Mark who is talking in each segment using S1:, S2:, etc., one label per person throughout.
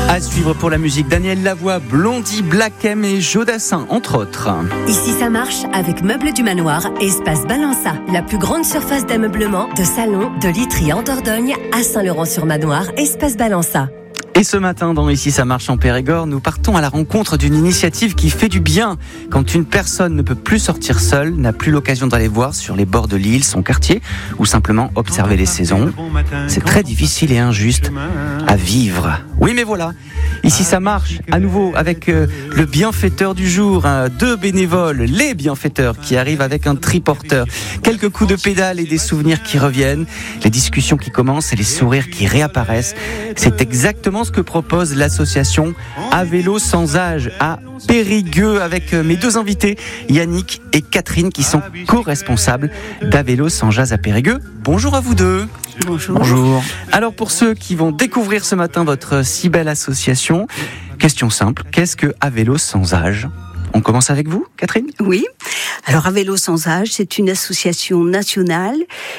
S1: À suivre pour la musique, Daniel Lavoie, Blondie, Black M et Jodassin, entre autres.
S2: Ici ça marche avec Meubles du Manoir et Espace Balança, la plus grande surface d'ameublement, de salon, de literie en Dordogne, à Saint-Laurent-sur-Manoir, Espace Balança.
S1: Et ce matin, dans Ici ça marche en Périgord, nous partons à la rencontre d'une initiative qui fait du bien. Quand une personne ne peut plus sortir seule, n'a plus l'occasion d'aller voir sur les bords de l'île son quartier ou simplement observer les saisons, c'est très difficile et injuste à vivre. Oui, mais voilà, Ici ça marche à nouveau avec le bienfaiteur du jour, deux bénévoles, les bienfaiteurs qui arrivent avec un triporteur, quelques coups de pédale et des souvenirs qui reviennent, les discussions qui commencent et les sourires qui réapparaissent. C'est exactement ce que propose l'association À Vélo Sans Âge à Périgueux avec mes deux invités, Yannick et Catherine, qui sont co-responsables d'À Vélo Sans Âge à Périgueux. Bonjour à vous deux.
S3: Bonjour.
S1: Bonjour. Alors pour ceux qui vont découvrir ce matin votre si belle association, question simple, qu'est-ce que À Vélo Sans Âge ? On commence avec vous, Catherine ?
S3: Oui. Alors, À Vélo Sans Âge, c'est une association nationale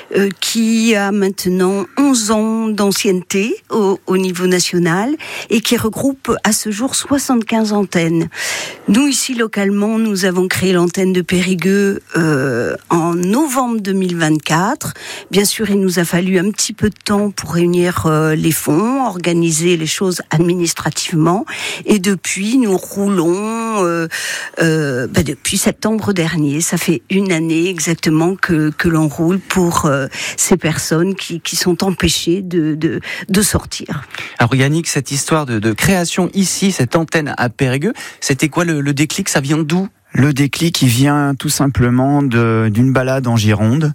S3: qui a maintenant 11 ans d'ancienneté au niveau national et qui regroupe à ce jour 75 antennes. Nous, ici, localement, nous avons créé l'antenne de Périgueux en novembre 2024. Bien sûr, il nous a fallu un petit peu de temps pour réunir les fonds, organiser les choses administrativement. Et depuis, nous roulons depuis septembre dernier. Ça fait une année exactement que l'on roule pour ces personnes qui sont empêchées de sortir.
S1: Alors Yannick, cette histoire de création ici, cette antenne à Périgueux, c'était quoi le déclic ? Ça vient d'où ?
S4: Le déclic, il vient tout simplement d'une balade en Gironde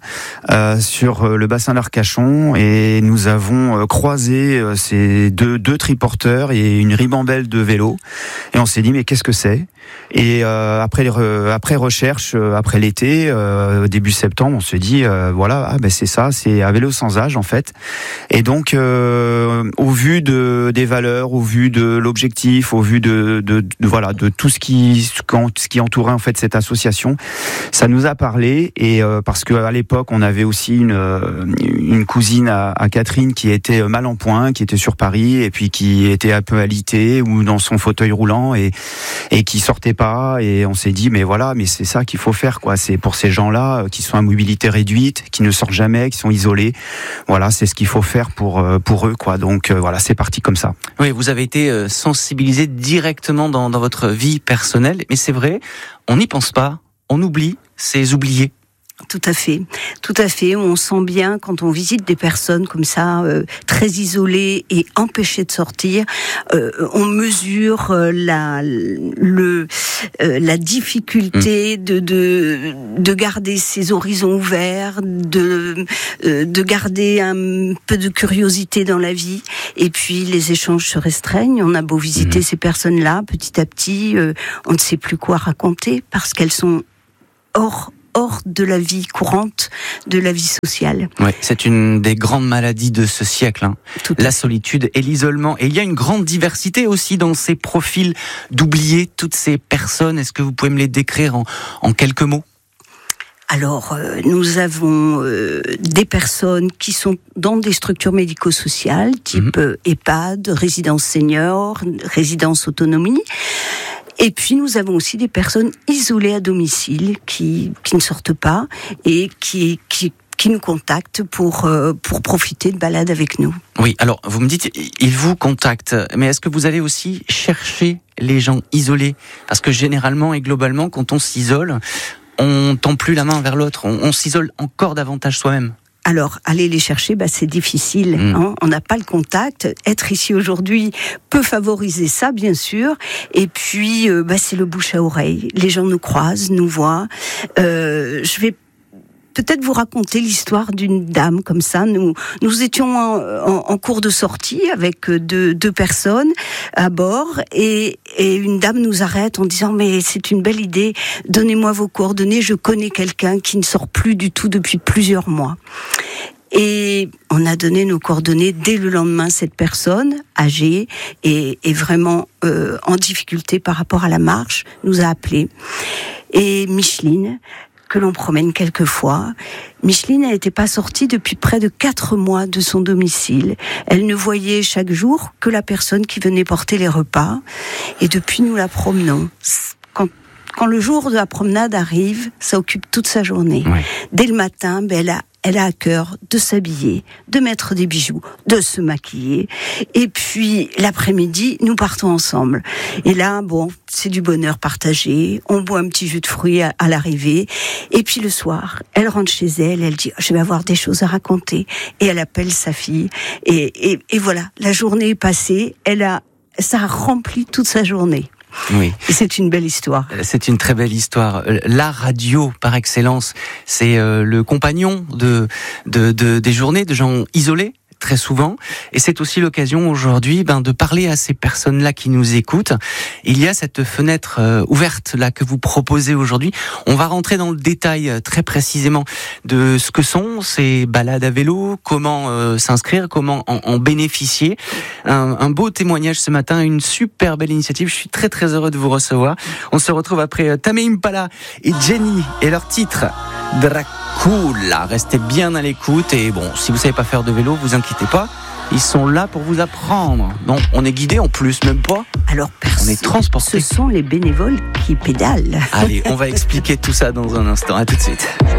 S4: sur le bassin d'Arcachon, et nous avons croisé ces deux triporteurs et une ribambelle de vélos, et on s'est dit mais qu'est-ce que c'est ? Et après recherche, après l'été, début septembre, on se dit c'est ça, c'est À Vélo Sans Âge en fait. Et donc au vu des valeurs, au vu de l'objectif, au vu de tout ce qui entourait en fait cette association, ça nous a parlé. Et parce que à l'époque on avait aussi une cousine à Catherine qui était mal en point, qui était sur Paris et puis qui était un peu alitée ou dans son fauteuil roulant et qui sortait pas, et on s'est dit mais c'est ça qu'il faut faire quoi. C'est pour ces gens-là qui sont à mobilité réduite, qui ne sortent jamais, qui sont isolés. Voilà, c'est ce qu'il faut faire pour eux quoi. Donc c'est parti comme ça.
S1: Oui, vous avez été sensibilisé directement dans votre vie personnelle, mais c'est vrai, on n'y pense pas, on oublie, c'est oublié.
S3: Tout à fait. On sent bien quand on visite des personnes comme ça, très isolées et empêchées de sortir, on mesure la difficulté de garder ses horizons ouverts, de garder un peu de curiosité dans la vie. Et puis les échanges se restreignent. On a beau visiter ces personnes-là, petit à petit, on ne sait plus quoi raconter parce qu'elles sont hors de la vie courante, de la vie sociale.
S1: Oui, c'est une des grandes maladies de ce siècle, la solitude et l'isolement. Et il y a une grande diversité aussi dans ces profils d'oublier toutes ces personnes. Est-ce que vous pouvez me les décrire en quelques mots ?
S3: Alors, nous avons des personnes qui sont dans des structures médico-sociales, type EHPAD, résidence senior, résidence autonomie. Et puis nous avons aussi des personnes isolées à domicile qui ne sortent pas et qui nous contactent pour profiter de balades avec nous.
S1: Oui, alors vous me dites ils vous contactent, mais est-ce que vous allez aussi chercher les gens isolés ? Parce que généralement et globalement, quand on s'isole, on tend plus la main vers l'autre, on s'isole encore davantage soi-même.
S3: Alors, aller les chercher, c'est difficile. On n'a pas le contact. Être ici aujourd'hui peut favoriser ça, bien sûr. Et puis, c'est le bouche à oreille. Les gens nous croisent, nous voient. Je vais peut-être vous raconter l'histoire d'une dame comme ça. Nous étions en cours de sortie avec deux personnes à bord et une dame nous arrête en disant mais c'est une belle idée, donnez-moi vos coordonnées, je connais quelqu'un qui ne sort plus du tout depuis plusieurs mois. Et on a donné nos coordonnées dès le lendemain. Cette personne âgée et vraiment en difficulté par rapport à la marche nous a appelés. Et Micheline, que l'on promène quelquefois. Micheline n'était pas sortie depuis près de 4 mois de son domicile. Elle ne voyait chaque jour que la personne qui venait porter les repas. Et depuis, nous la promenons. Quand le jour de la promenade arrive, ça occupe toute sa journée.
S1: Oui.
S3: Dès le matin, elle a à cœur de s'habiller, de mettre des bijoux, de se maquiller. Et puis, l'après-midi, nous partons ensemble. Et là, c'est du bonheur partagé. On boit un petit jus de fruits à l'arrivée. Et puis, le soir, elle rentre chez elle. Elle dit, je vais avoir des choses à raconter. Et elle appelle sa fille. Et voilà, la journée est passée. Ça a rempli toute sa journée.
S1: Oui.
S3: Et c'est une belle histoire.
S1: C'est une très belle histoire. La radio, par excellence, c'est le compagnon des journées de gens isolés, très souvent. Et c'est aussi l'occasion aujourd'hui de parler à ces personnes-là qui nous écoutent. Il y a cette fenêtre ouverte là que vous proposez aujourd'hui. On va rentrer dans le détail très précisément de ce que sont ces balades à vélo, comment s'inscrire, comment en bénéficier. Un beau témoignage ce matin, une super belle initiative. Je suis très très heureux de vous recevoir. On se retrouve après Tame Impala et Jenny et leur titre Dracula. Restez bien à l'écoute et si vous savez pas faire de vélo, vous inquiétez pas, ils sont là pour vous apprendre. Donc on est guidé en plus, même pas.
S3: Alors
S1: on est transporté.
S3: Ce sont les bénévoles qui pédalent.
S1: Allez, on va expliquer tout ça dans un instant. À tout de suite.